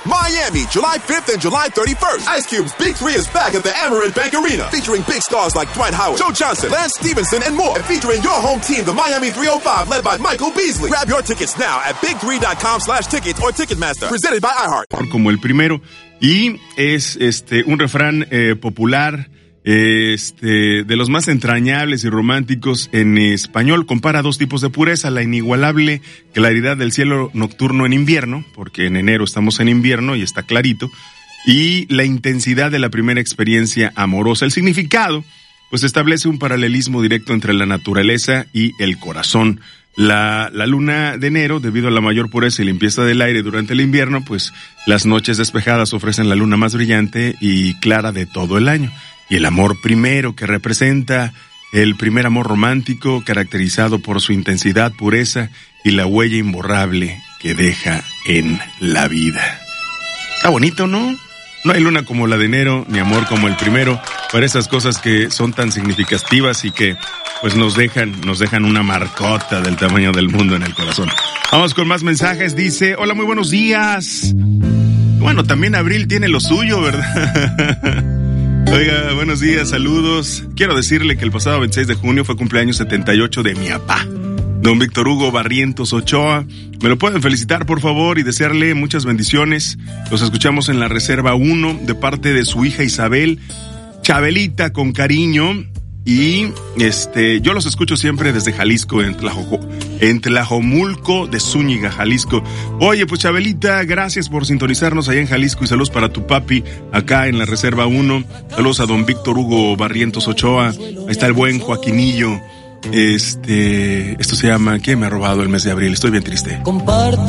Miami, July 5th and July 31st. Ice Cube's Big 3 is back at the Amerant Bank Arena, featuring big stars like Dwight Howard, Joe Johnson, Lance Stevenson, and more. And featuring your home team, the Miami 305, led by Michael Beasley. Grab your tickets now at big3.com/tickets or Ticketmaster. Presented by iHeart. Como el primero. Y es un refrán popular, de los más entrañables y románticos en español. Compara dos tipos de pureza: la inigualable claridad del cielo nocturno en invierno, porque en enero estamos en invierno y está clarito, y la intensidad de la primera experiencia amorosa. El significado, pues, establece un paralelismo directo entre la naturaleza y el corazón. La luna de enero, debido a la mayor pureza y limpieza del aire durante el invierno, pues las noches despejadas ofrecen la luna más brillante y clara de todo el año. Y el amor primero, que representa el primer amor romántico, caracterizado por su intensidad, pureza y la huella imborrable que deja en la vida. Está bonito, ¿no? No hay luna como la de enero, ni amor como el primero, para esas cosas que son tan significativas y que pues nos dejan una marcota del tamaño del mundo en el corazón. Vamos con más mensajes. Dice: hola, muy buenos días. Bueno, también abril tiene lo suyo, ¿verdad? Oiga, buenos días, saludos. Quiero decirle que el pasado 26 de junio fue cumpleaños 78 de mi papá, don Víctor Hugo Barrientos Ochoa. Me lo pueden felicitar, por favor, y desearle muchas bendiciones. Los escuchamos en la Reserva 1 de parte de su hija Isabel, Chabelita, con cariño. Y yo los escucho siempre desde Jalisco, en Tlajomulco de Zúñiga, Jalisco. Oye, pues Chabelita, gracias por sintonizarnos allá en Jalisco, y saludos para tu papi acá en la Reserva 1. Saludos a don Víctor Hugo Barrientos Ochoa. Ahí está el buen Joaquinillo. Esto se llama ¿Quién me ha robado el mes de abril? Estoy bien triste. Comparte